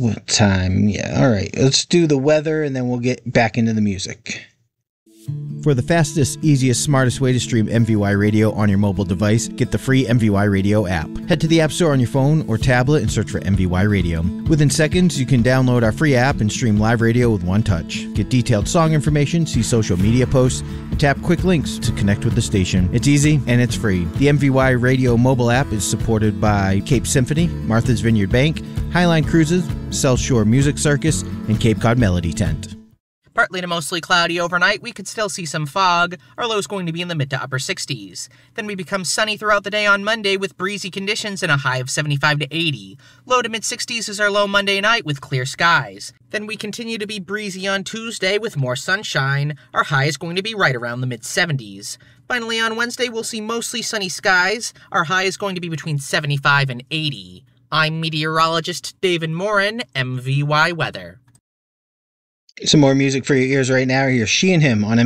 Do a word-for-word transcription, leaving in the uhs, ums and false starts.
what time? Yeah, all right. Let's do the weather, and then we'll get back into the music. For the fastest, easiest, smartest way to stream M V Y Radio on your mobile device, get the free M V Y Radio app. Head to the App Store on your phone or tablet and search for M V Y Radio. Within seconds, you can download our free app and stream live radio with one touch. Get detailed song information, see social media posts, and tap quick links to connect with the station. It's easy and it's free. The M V Y Radio mobile app is supported by Cape Symphony, Martha's Vineyard Bank, Highline Cruises, South Shore Music Circus, and Cape Cod Melody Tent. Partly to mostly cloudy overnight, we could still see some fog. Our low is going to be in the mid to upper sixties. Then we become sunny throughout the day on Monday with breezy conditions and a high of seventy-five to eighty. Low to mid sixties is our low Monday night with clear skies. Then we continue to be breezy on Tuesday with more sunshine. Our high is going to be right around the mid seventies. Finally on Wednesday, we'll see mostly sunny skies. Our high is going to be between seventy-five and eighty. I'm meteorologist David Morin, M V Y Weather. Some more music for your ears right now. Here's She and Him on M V Y.